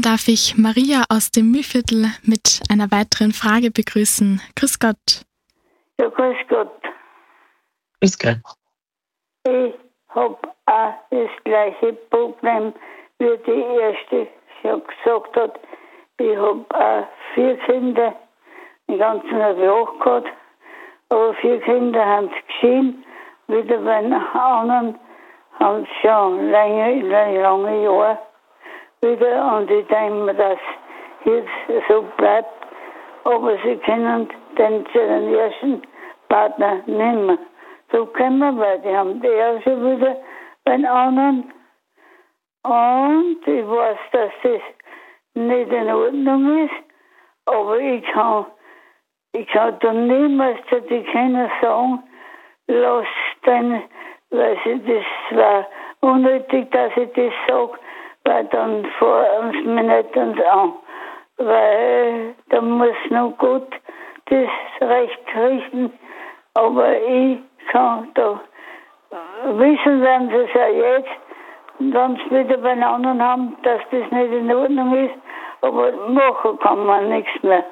darf ich Maria aus dem Mühlviertel mit einer weiteren Frage begrüßen. Grüß Gott. Ja, grüß Gott. Grüß Gott. Ich habe auch das gleiche Problem, wie die erste schon gesagt hat. Ich habe auch 4 Kinder, den ganzen habe ich 8 gehabt, aber 4 Kinder haben es geschieden. Wieder bei den anderen haben es schon lange Jahre wieder, und ich denke mir, dass jetzt so bleibt, aber sie können den ersten Partner nehmen. So können wir, weil die haben die ja schon wieder bei den anderen. Und ich weiß, dass das nicht in Ordnung ist, aber ich kann dann niemals zu den Kindern sagen, lass den, weil das war unnötig, dass ich das sage, weil dann fahren sie mich nicht an. Weil da muss noch gut das Recht richten, aber ich kann da wissen, werden sie es ja jetzt, wenn sie wieder bei den anderen haben, dass das nicht in Ordnung ist, aber machen kann man nichts mehr.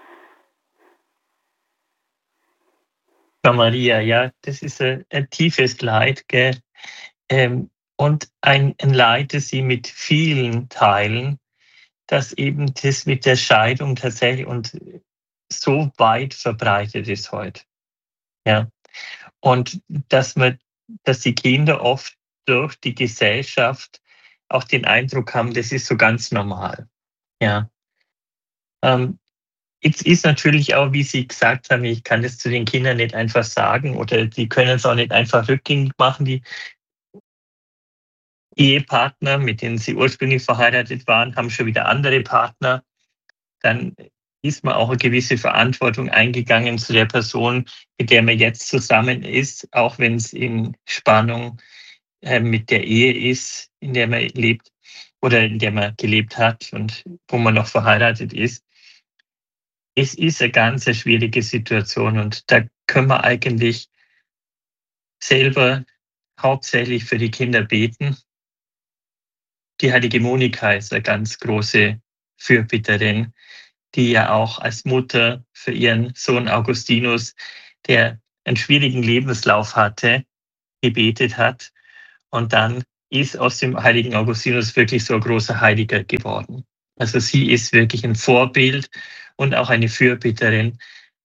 Frau Maria, ja, das ist ein tiefes Leid, gell? Und ein Leid, das Sie mit vielen teilen, dass eben das mit der Scheidung tatsächlich und so weit verbreitet ist heute. Ja. Und dass die Kinder oft durch die Gesellschaft auch den Eindruck haben, das ist so ganz normal. Ja. Jetzt ist natürlich auch, wie Sie gesagt haben, ich kann das zu den Kindern nicht einfach sagen oder die können es auch nicht einfach rückgängig machen. Die Ehepartner, mit denen sie ursprünglich verheiratet waren, haben schon wieder andere Partner. Dann ist man auch eine gewisse Verantwortung eingegangen zu der Person, mit der man jetzt zusammen ist, auch wenn es in Spannung mit der Ehe ist, in der man lebt oder in der man gelebt hat und wo man noch verheiratet ist. Es ist eine ganz schwierige Situation und da können wir eigentlich selber hauptsächlich für die Kinder beten. Die heilige Monika ist eine ganz große Fürbitterin, die ja auch als Mutter für ihren Sohn Augustinus, der einen schwierigen Lebenslauf hatte, gebetet hat. Und dann ist aus dem heiligen Augustinus wirklich so ein großer Heiliger geworden. Also sie ist wirklich ein Vorbild und auch eine Fürbitterin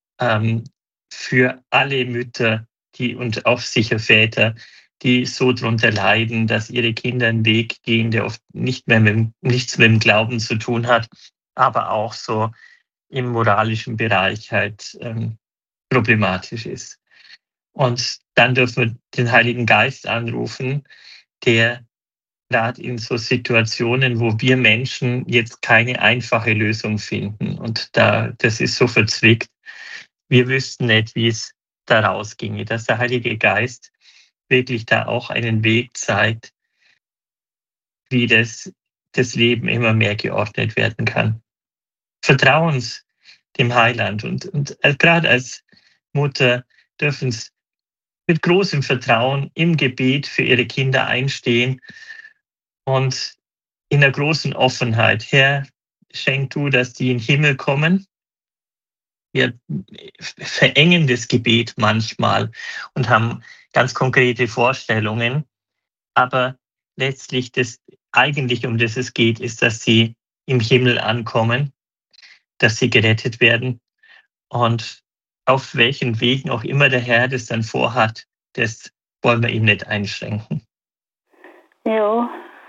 für alle Mütter und auch sicher Väter, die so darunter leiden, dass ihre Kinder einen Weg gehen, der oft nichts mit dem Glauben zu tun hat, aber auch so im moralischen Bereich halt problematisch ist. Und dann dürfen wir den Heiligen Geist anrufen, der gerade in so Situationen, wo wir Menschen jetzt keine einfache Lösung finden und das ist so verzwickt, wir wüssten nicht, wie es da rausginge, dass der Heilige Geist wirklich da auch einen Weg zeigt, wie das Leben immer mehr geordnet werden kann. Vertrauen Sie dem Heiland und gerade als Mutter dürfen Sie mit großem Vertrauen im Gebet für Ihre Kinder einstehen und in einer großen Offenheit. Herr, schenk du, dass die in den Himmel kommen. Wir verengen das Gebet manchmal und haben ganz konkrete Vorstellungen. Aber letztlich das eigentlich, um das es geht, ist, dass sie im Himmel ankommen, dass sie gerettet werden. Und auf welchen Wegen auch immer der Herr das dann vorhat, das wollen wir ihm nicht einschränken. Ja,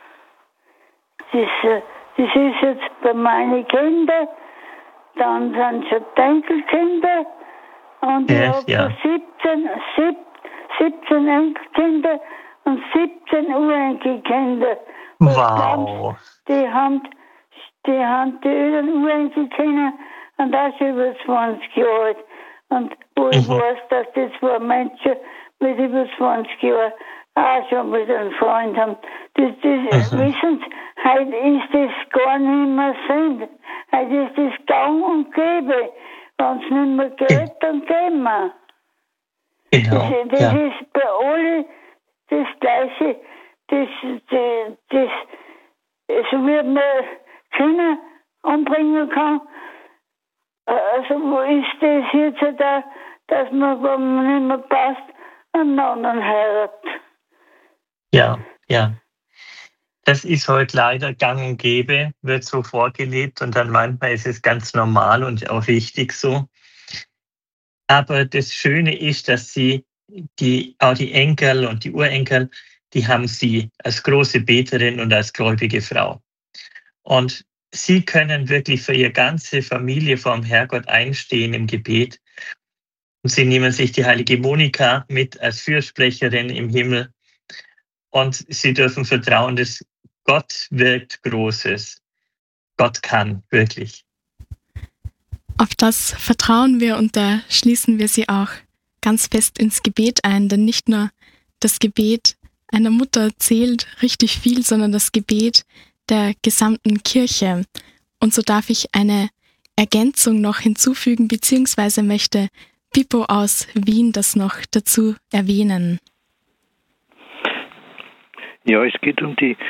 das ist jetzt bei meinen Kindern, dann sind schon Enkelkinder und ich habe 17 Enkelkinder und 17 Urenkelkinder. Wow. Die haben die Urenkelkinder und auch schon über 20 Jahre alt. Und wo ich weiß, dass die 2 Menschen mit über 20 Jahren auch schon mit einem Freund haben. Wissen Sie, heute ist das gar nicht mehr Sinn. Heute ist das gang und gäbe. Wenn es nicht mehr geht, dann gehen wir. Genau. Das ist bei allen das Gleiche. So wird man Kinder umbringen kann. Also wo ist das jetzt da, dass man, wenn man nicht mehr passt, einen anderen heiratet? Ja. Das ist heute leider gang und gäbe, wird so vorgelebt und dann manchmal ist es ganz normal und auch richtig so. Aber das Schöne ist, dass auch die Enkel und die Urenkel, die haben sie als große Beterin und als gläubige Frau. Und sie können wirklich für ihre ganze Familie vor dem Herrgott einstehen im Gebet. Und sie nehmen sich die heilige Monika mit als Fürsprecherin im Himmel. Und sie dürfen vertrauen, dass Gott wirkt Großes. Gott kann, wirklich. Auf das vertrauen wir und da schließen wir sie auch ganz fest ins Gebet ein, denn nicht nur das Gebet einer Mutter zählt richtig viel, sondern das Gebet der gesamten Kirche. Und so darf ich eine Ergänzung noch hinzufügen, beziehungsweise möchte Pippo aus Wien das noch dazu erwähnen. Ja, es geht um die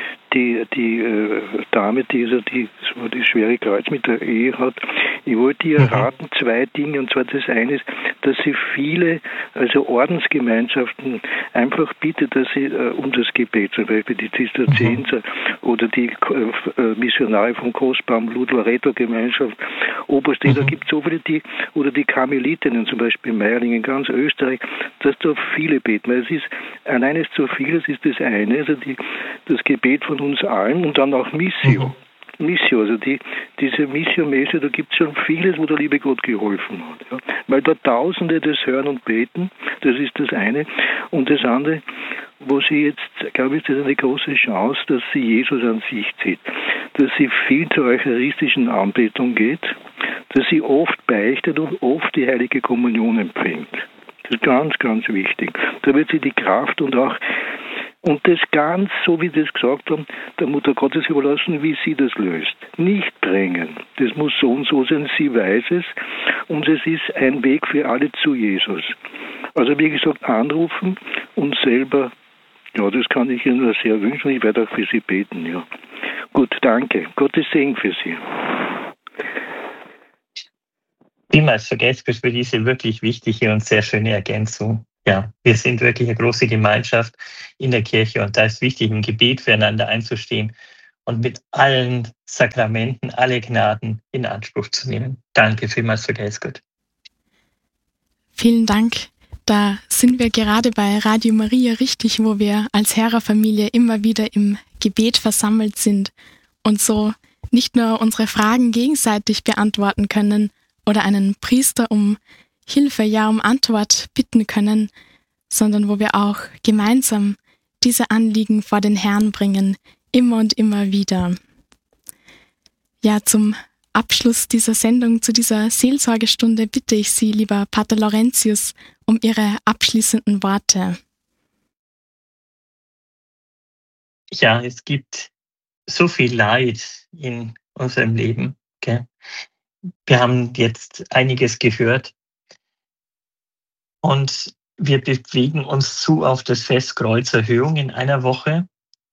Dame, die so die schwere Kreuz mit der Ehe hat. Ich wollte ihr raten, zwei Dinge, und zwar das eine ist, dass sie viele, also Ordensgemeinschaften einfach bittet, dass sie um das Gebet, zum Beispiel die Zisterzienser oder die Missionare vom Kostbaum Loreto-Gemeinschaft, Oberstedter, da gibt es so viele, oder die Karmelitinnen, zum Beispiel in Meierling in ganz Österreich, dass da viele beten, weil es ist, allein ist so vieles, ist das eine, also das Gebet von uns allen und dann auch Missio. Missio, also diese Missio-Messe, da gibt es schon vieles, wo der liebe Gott geholfen hat. Ja. Weil da Tausende das hören und beten, das ist das eine. Und das andere, wo sie jetzt, glaube ich, das ist eine große Chance, dass sie Jesus an sich zieht. Dass sie viel zur eucharistischen Anbetung geht, dass sie oft beichtet und oft die heilige Kommunion empfängt. Das ist ganz, ganz wichtig. Da wird sie die Kraft und das ganz, so wie wir das gesagt haben, der Mutter Gottes überlassen, wie sie das löst. Nicht drängen. Das muss so und so sein, sie weiß es. Und es ist ein Weg für alle zu Jesus. Also wie gesagt, anrufen und selber, ja, das kann ich Ihnen nur sehr wünschen. Ich werde auch für Sie beten, ja. Gut, danke. Gottes Segen für Sie. Vielmals vergesst für diese wirklich wichtige und sehr schöne Ergänzung. Ja, wir sind wirklich eine große Gemeinschaft in der Kirche und da ist wichtig, im Gebet füreinander einzustehen und mit allen Sakramenten, alle Gnaden in Anspruch zu nehmen. Danke vielmals, vergelt's Gott. Vielen Dank. Da sind wir gerade bei Radio Maria richtig, wo wir als Hörerfamilie immer wieder im Gebet versammelt sind und so nicht nur unsere Fragen gegenseitig beantworten können oder einen Priester um Hilfe, ja um Antwort bitten können, sondern wo wir auch gemeinsam diese Anliegen vor den Herrn bringen, immer und immer wieder. Ja, zum Abschluss dieser Sendung, zu dieser Seelsorgestunde bitte ich Sie, lieber Pater Laurentius, um Ihre abschließenden Worte. Ja, es gibt so viel Leid in unserem Leben. Okay? Wir haben jetzt einiges gehört. Und wir bewegen uns zu auf das Fest Kreuzerhöhung in einer Woche.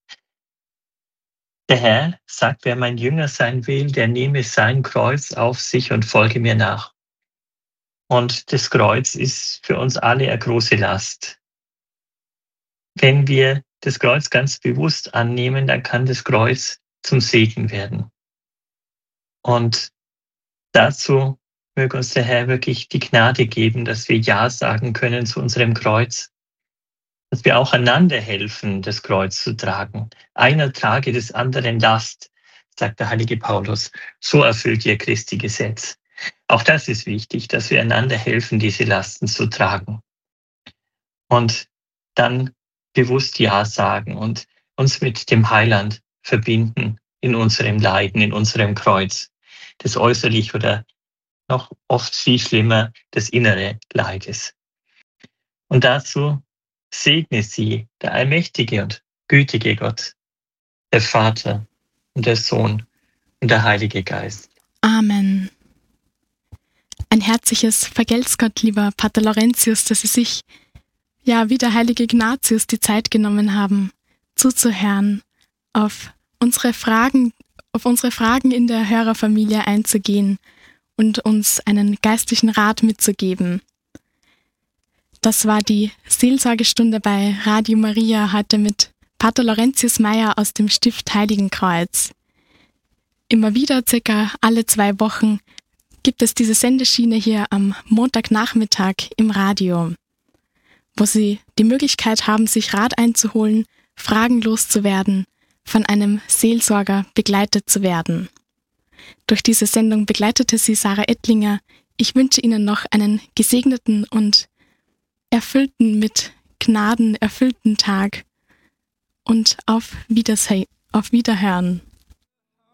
Der Herr sagt, wer mein Jünger sein will, der nehme sein Kreuz auf sich und folge mir nach. Und das Kreuz ist für uns alle eine große Last. Wenn wir das Kreuz ganz bewusst annehmen, dann kann das Kreuz zum Segen werden. Und dazu möge uns der Herr wirklich die Gnade geben, dass wir Ja sagen können zu unserem Kreuz, dass wir auch einander helfen, das Kreuz zu tragen. Einer trage des anderen Last, sagt der heilige Paulus. So erfüllt ihr Christi Gesetz. Auch das ist wichtig, dass wir einander helfen, diese Lasten zu tragen. Und dann bewusst Ja sagen und uns mit dem Heiland verbinden in unserem Leiden, in unserem Kreuz, das äußerlich oder noch oft viel schlimmer, das innere Leides. Und dazu segne sie der allmächtige und gütige Gott, der Vater und der Sohn und der Heilige Geist. Amen. Ein herzliches Vergelt's Gott, lieber Pater Laurentius, dass Sie sich, ja, wie der heilige Ignatius die Zeit genommen haben, zuzuhören, auf unsere Fragen auf unsere Fragen in der Hörerfamilie einzugehen und uns einen geistlichen Rat mitzugeben. Das war die Seelsorgestunde bei Radio Maria heute mit Pater Laurentius Meyer aus dem Stift Heiligenkreuz. Immer wieder, circa alle 2 Wochen, gibt es diese Sendeschiene hier am Montagnachmittag im Radio, wo Sie die Möglichkeit haben, sich Rat einzuholen, Fragen loszuwerden, von einem Seelsorger begleitet zu werden. Durch diese Sendung begleitete Sie Sarah Ettlinger. Ich wünsche Ihnen noch einen gesegneten und erfüllten, mit Gnaden erfüllten Tag und auf Wiederhören.